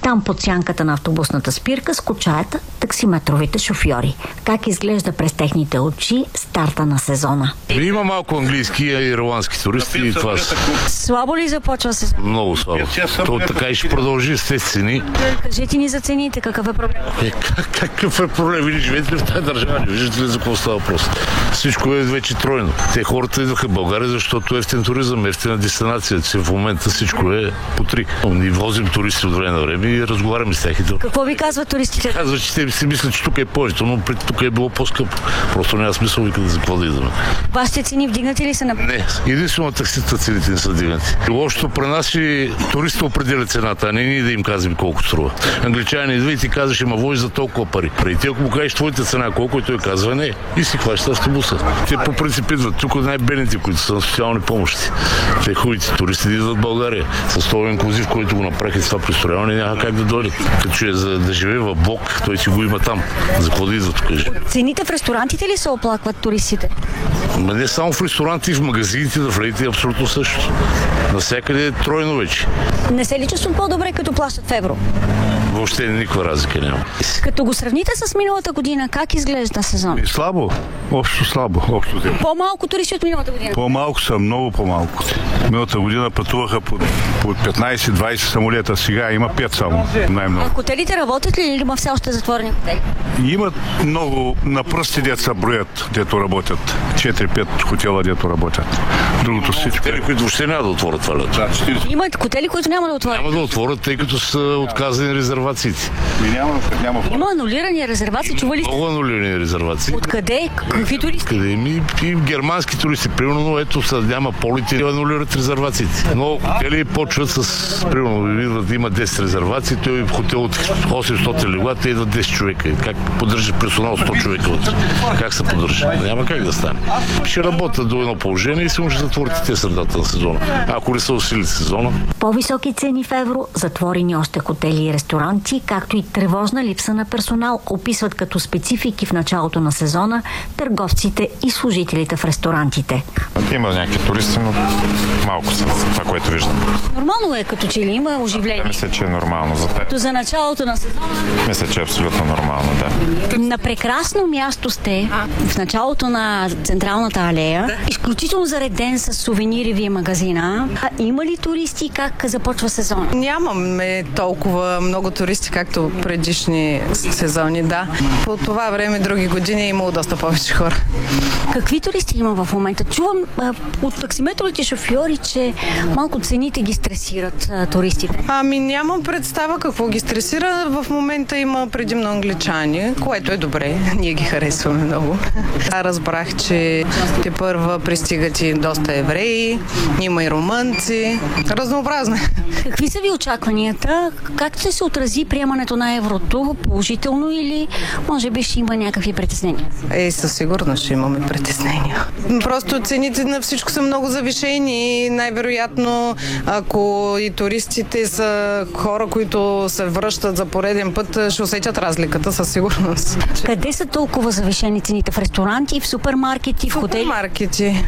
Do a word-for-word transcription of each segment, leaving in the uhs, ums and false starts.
Там под сянката на автобусната спирка скучаят таксиметровите шофьори. Как изглежда през техните очи старта на сезона? Има малко английски и ирландски туристи и това. Слабо ли започва сезон? Много слабо. То така и ще продължи с тези цени. Кажете ни за цените, какъв е проблем? Е, как, какъв е проблем? Вие живеете ли в тази държава? Не виждате ли за какво става въпрос? Всичко е вече тройно. Те хората идваха в България, защото ефтин туризъм, ефтина дестинация. В момента всичко е по три. Ние возим туристи от време на време и разговаряме с тях. Какво ви казват туристите? Казват, че те си мислят, че тук е повече, но тук е било по-скъпо. Просто няма смисъл вика да за какво да идваме. Вашите цени вдигнати ли са на... Не, единствено таксита цените не са вдигнати. Лошото при нас и туристите определят цената, а не ние да им казваме колко струва. Англичани идва и ти казваш, има вози за толкова пари. Преди ти, ако му кажеш твоята цена, колко и той казва не, и си хваща автобуса. Те по принцип идват тук най-бедните, които са на социални помощи. Те хубавите туристи идват в България. С този инклюзив, който го направиха това пристрояване, няма как да дойде. Като е за да живее в блок, той си го има там. За какво да идва тук? Цените в ресторантите ли се оплакват туристите? Ма не само в ресторанти, и в магазините, да влезете абсолютно също. Навсякъде е тройно вече. Не се ли чувстват по-добре, като плащат в евро? Въобще никаква разлика няма. Като го сравните с миналата година, как изглежда сезон? И слабо. Общо слабо. Общо. По-малко туристи от миналата година? По-малко са, много по-малко. Миналата година пътуваха по, по петнайсет-двайсет самолета. Сега има пет само. Най-много. А хотелите работят ли или има все още затворени хотели? Имат много на пръсти деца броят, дето работят. четири-пет хотела, дето работят. Другото всичко. Хотели, които въобще няма да отворят това лято. Да, Имат хотели, които няма да отворят? Няма да отворят, тъй като са отказани резервациите. И няма, няма. Има анулирани резервации, чували сте? Много анулирани резервации. Откъде? Какви туристи? Къде? Ми, и германски туристи, примерно, но ето са, няма полети, анулират резервациите. Но хотели почват с, примерно, има десет резервации, той в хотел от осемстотин легла, те идват десет човека. Как поддържа персонал сто човека вътре? Как се поддържа? Няма как да стане. Ще работят до едно положение и се може да затворите те средата на сезона. Ако не са усили сезона. По-високи цени в евро, затворени още хотели и ресторанти, както и тревожна липса на персонал, описват като специфики в началото на сезона търговците и служителите в ресторантите. Има някакви туристи, но малко са това, което виждам. Нормално е, като че ли има оживление? Мисля, че е нормално за теб. То за началото на сезона? Мисля, че е абсолютно нормално, да. На прекрасно място сте в началото на централната алея. Изключително зареден с сувенири ви магазина. А има ли туристи? Как започва сезона? Нямаме толкова много туристи, както предишни сезони, да. По това време, други години е имало доста повече хора. Какви туристи има в момента? Чувам а, от таксиметровите шофьори, че малко цените ги стресират а, туристите. Ами нямам представа какво ги стресира. В момента има предимно англичани, което е добре. Ние ги харесваме много. Аз разбрах, че те първа пристигат и доста евреи, има и румънци. Разнообразно. Какви са ви очакванията? Как ще се отрази приемането на еврото? Положително или може би ще има някакви притеснения? Е, със сигурност ще имаме притеснения. Просто цените на всичко са много завишени и най-вероятно, ако и туристите са хора, които се връщат за пореден път, ще усетят разликата със сигурност. Къде са толкова завишени цените? В ресторанти, в супермаркети, в хотели? Супермаркети.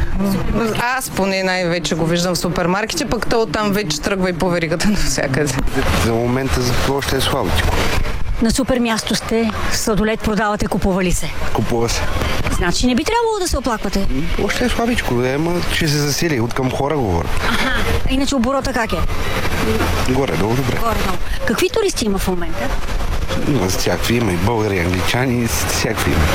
Аз поне най-вече го виждам в супермаркети, пък то оттам вече тръгва и по веригата навсякъде. За момента за още е слабичко. На супер място сте, сладолет продавате, купували се. Купува се. Значи не би трябвало да се оплаквате. Още е слабичко, ама ще се засили. От към хора говоря. Аха, иначе оборота как е? Горе-долу добре. Горе-долу. Какви туристи има в момента? Има всякакви, има и българи, англичани, всякакви има.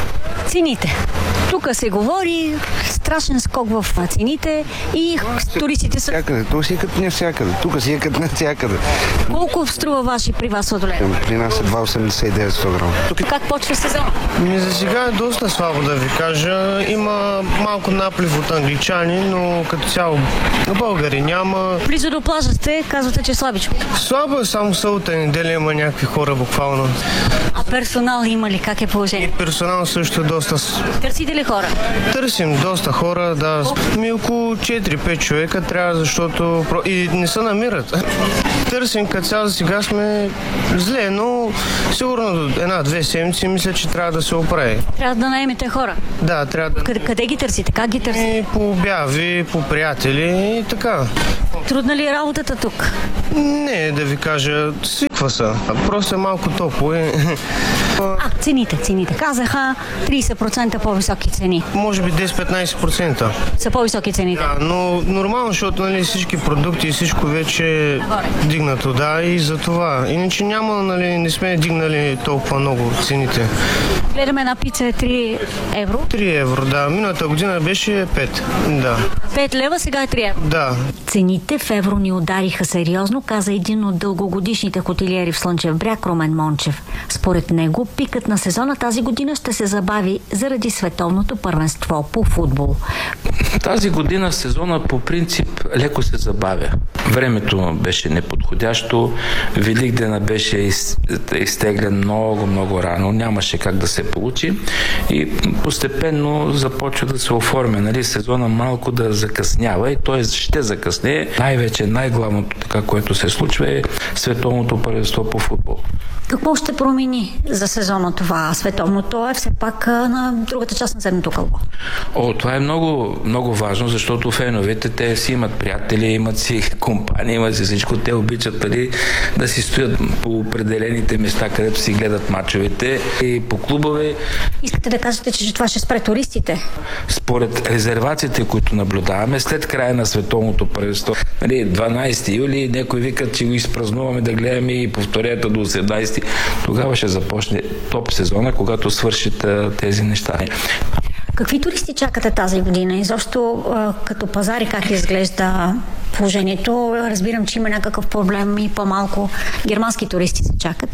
Цените. Тук се говори страшен скок в цените и туристите са... Всякъде, то си е като не всякъде. Тук си е като не всякъде. Колко струва ваши при вас сладолет? При нас е два осемдесет и девет сто грама. Как почва сезон? Ми за сега е доста слабо да ви кажа. Има малко наплив от англичани, но като цяло българи няма. Близо до плажа сте, казвате, че е слабичко. Слабо е, само събота неделя има някакви хора буквално. А персонал има ли? Как е положение? Персонал също е доста... Търсите ли хора? Търсим доста хора, да. Ми около четири-пет човека трябва, защото... И не се намират. Търсим като цяло, сега сме зле, но сигурно до една-две седмици мисля, че трябва да се оправи. Трябва да наемете хора? Да, трябва да... Къде, къде ги търсите? Как ги търсите? И по обяви, по приятели и така. Трудна ли е работата тук? Не, да ви кажа, Толкова са. Просто е малко топло. А, цените, цените. Казаха трийсет процента по-високи цени. Може би десет-петнайсет процента. Са по-високи цените. Да, но нормално, защото нали, всички продукти и всичко вече е дигнато, да, и за това. Иначе няма, нали, не сме дигнали толкова много цените. Гледаме една пица е три евро. три евро, да. Миналата година беше пет, да. пет лева, сега е три евро. Да. Цените в евро ни удариха сериозно, каза един от дългогодишните хотелиери в Слънчев бряг Румен Мончев. Според него, пикът на сезона тази година ще се забави заради световното първенство по футбол. Тази година сезона по принцип леко се забавя. Времето беше неподходящо, Великдена беше из, изтеглен много, много рано, нямаше как да се получи и постепенно започва да се оформя, нали, сезона малко да закъснява и т.е. ще закъсне. Най-вече, най-главното така, което се случва е световното първенство по футбол. Какво ще промени за сезона това? Световното е все пак на другата част на земното кълбо. О, това е много, много важно, защото феновете, те си имат приятели, имат си компания, имат си всичко. Те обичат нали, да си стоят по определените места, където си гледат мачовете и по клубове. Искате да кажете, че това ще спре туристите? Според резервациите, които наблюдаваме, след края на световното първенство, нали, дванайсети юли, някои викат, че го изпразнуваме да гледаме и повторението до осемнайсети. Тогава ще започне топ сезона, когато свършат тези неща. Какви туристи чакате тази година? Изобщо като пазари как изглежда положението? Разбирам, че има някакъв проблем и по-малко германски туристи се чакат.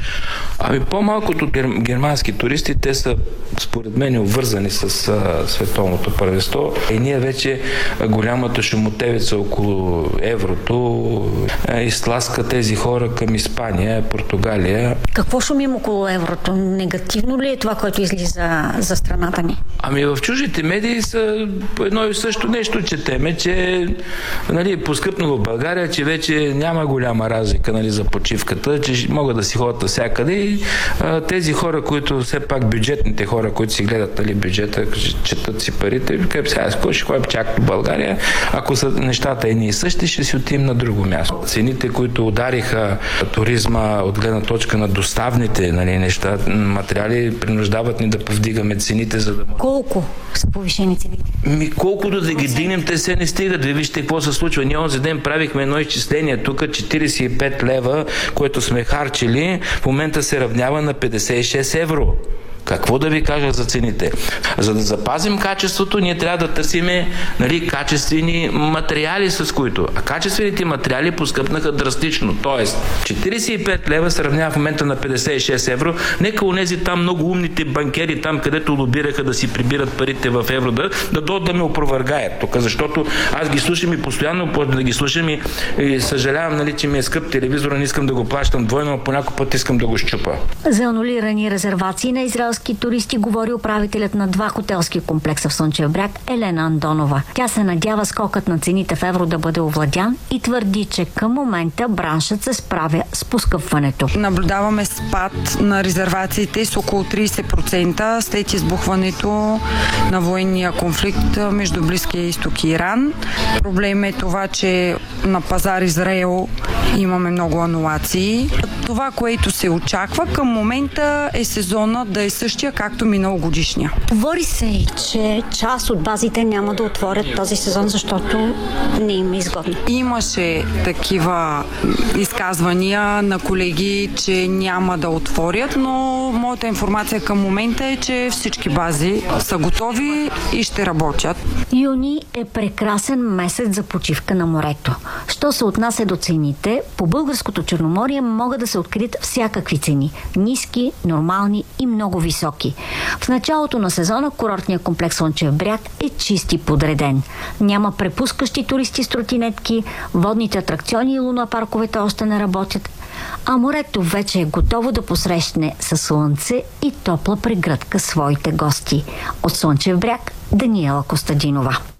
Ами по-малкото гер, германски туристи, те са според мен обвързани с а, световното първенство и ние вече а, голямата шумотевица около еврото а, изтласка тези хора към Испания, Португалия. Какво шумим около еврото? Негативно ли е това, което излиза за страната ни? Ами в чуждите медии са по едно и също нещо четеме, че нали, поскъпнало в България, че вече няма голяма разлика нали, за почивката, че могат да си ходят навсякъде и а, тези хора, които все пак бюджетните хора, които си гледат нали, бюджета, четат си парите, викат сега с кой ще ходим чак до България, ако са нещата едни и същи, ще си отидем на друго място. Цените, които удариха туризма от гледна точка на доставните нали, неща, материали, принуждават ни да повдигаме цените, за да... Колко са повишени цените? Ми колкото да ги дигнем, те се не стигат. Вие вижте какво се случва. Ние онзи ден правихме едно изчисление тук, четирийсет и пет лева, което сме харчили, в момента се равнява на петдесет и шест евро. Какво да ви кажа за цените? За да запазим качеството, ние трябва да търсиме нали, качествени материали, с които. А качествените материали поскъпнаха драстично. Тоест, четирийсет и пет лева се равнява в момента на петдесет и шест евро. Нека онези там много умните банкери, там където лобираха да си прибират парите в евро, да, да дойдат да ме опровергаят тук, защото аз ги слушам и постоянно да ги слушам и, и съжалявам, нали, че ми е скъп телевизора, не искам да го плащам двойно, но по някой път искам да го щупа. За анулирани резервации на израелски туристи говори управителят на два хотелски комплекса в Слънчев бряг Елена Андонова. Тя се надява скокът на цените в евро да бъде овладян и твърди, че към момента браншът се справя с поскъпването. Наблюдаваме спад на резервациите с около трийсет процента след избухването на военния конфликт между Близкия изток и Иран. Проблем е това, че на пазар Израел имаме много анулации. Това, което се очаква към момента е сезона да е същия, както миналогодишния. Говори се и, че част от базите няма да отворят този сезон, защото не им е изгодно. Имаше такива изказвания на колеги, че няма да отворят, но моята информация към момента е, че всички бази са готови и ще работят. Юни е прекрасен месец за почивка на морето. Що се отнася до цените, по българското Черноморие могат да се открият всякакви цени. Ниски, нормални и много високи. В началото на сезона курортният комплекс Слънчев бряг е чист и подреден. Няма препускащи туристи с тротинетки, водните атракциони и лунопарковете още не работят, а морето вече е готово да посрещне със слънце и топла прегръдка своите гости. От Слънчев бряг Даниела Костадинова.